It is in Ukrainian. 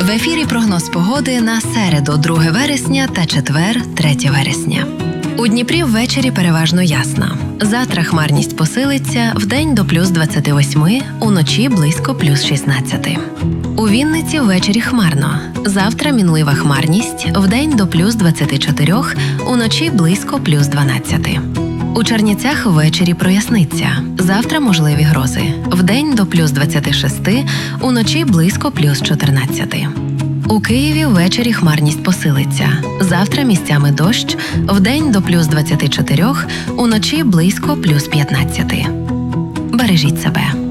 В ефірі прогноз погоди на середу, 2 вересня та четвер, 3 вересня. У Дніпрі ввечері переважно ясно. Завтра хмарність посилиться, вдень до плюс 28, уночі близько плюс 16. У Вінниці ввечері хмарно. Завтра мінлива хмарність, вдень до плюс 24, уночі близько плюс 12. У Чернівцях ввечері проясниться. Завтра можливі грози. Вдень до плюс 26, уночі близько плюс 14. У Києві ввечері хмарність посилиться. Завтра місцями дощ, вдень до плюс 24, уночі близько плюс 15. Бережіть себе.